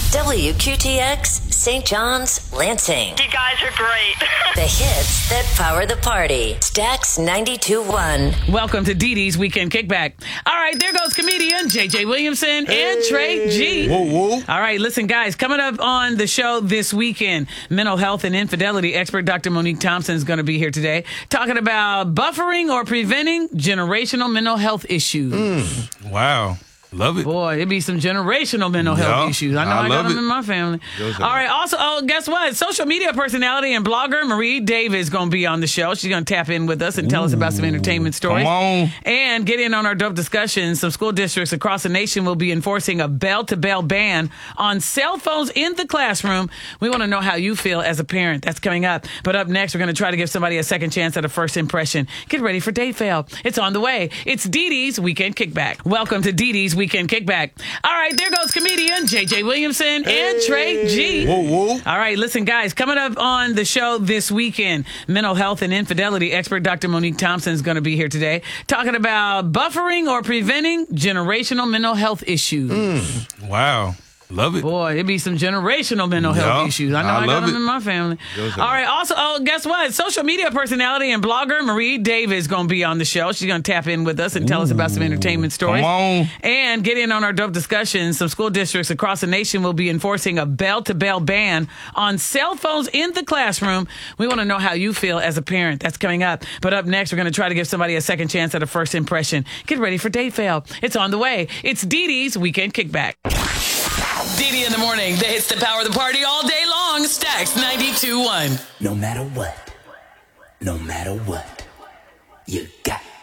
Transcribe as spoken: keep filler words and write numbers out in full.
W Q T X, Saint John's, Lansing. You guys are great. The hits that power the party. Stax ninety-two point one. Welcome to Dee Dee's Weekend Kickback. All right, there goes comedian J J Williamson hey. and Trey G. Whoa, whoa. All right, listen, guys, coming up on the show this weekend, mental health and infidelity expert Doctor Monique Thompson is going to be here today talking about buffering or preventing generational mental health issues. Mm, wow. Love it. Boy, it'd be some generational mental health yeah, issues. I know I, I got them it. in my family. All right. Also, oh, guess what? Social media personality and blogger Marie Davis is going to be on the show. She's going to tap in with us and tell Ooh, us about some entertainment stories. Come on. And get in on our dope discussions. Some school districts across the nation will be enforcing a bell-to-bell ban on cell phones in the classroom. We want to know how you feel as a parent. That's coming up. But up next, we're going to try to give somebody a second chance at a first impression. Get ready for date fail. It's on the way. It's Dee Dee's Weekend Kickback. Welcome to Dee Dee's Weekend Kickback. All right, there goes comedian J J Williamson hey. and Trey G. Whoa, whoa. All right, listen, guys, coming up on the show this weekend, mental health and infidelity expert Doctor Monique Thompson is going to be here today talking about buffering or preventing generational mental health issues. Mm, wow. Love it. Boy, it'd be some generational mental health yeah, issues. I know I, I got them it. in my family. All right. Also, oh, guess what? Social media personality and blogger Marie Davis is going to be on the show. She's going to tap in with us and tell Ooh, us about some entertainment stories. Come on. And get in on our dope discussions. Some school districts across the nation will be enforcing a bell-to-bell ban on cell phones in the classroom. We want to know how you feel as a parent. That's coming up. But up next, we're going to try to give somebody a second chance at a first impression. Get ready for date fail. It's on the way. It's Dee Dee's Weekend Kickback. Dee Dee in the morning, the hits that power the party all day long. Stax ninety-two point one. No matter what, no matter what, you got